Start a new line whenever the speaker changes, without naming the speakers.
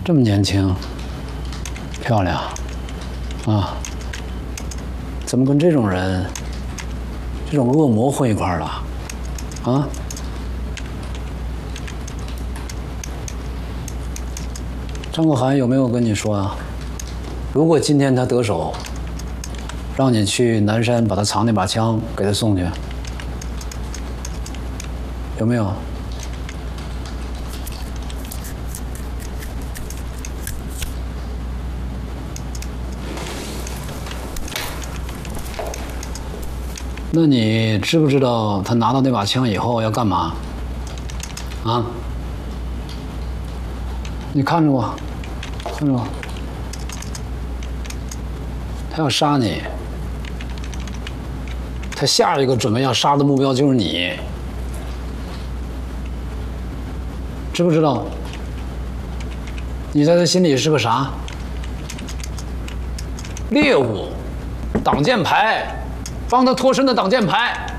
这么年轻，漂亮，啊，怎么跟这种人、这种恶魔混一块儿了？啊？张可汗有没有跟你说啊？如果今天他得手，让你去南山把他藏那把枪给他送去，有没有？那你知不知道他拿到那把枪以后要干嘛？啊？你看着我，看着我，他要杀你，他下一个准备要杀的目标就是你，知不知道？你在他心里是个啥？猎物，挡箭牌，帮他脱身的挡箭牌。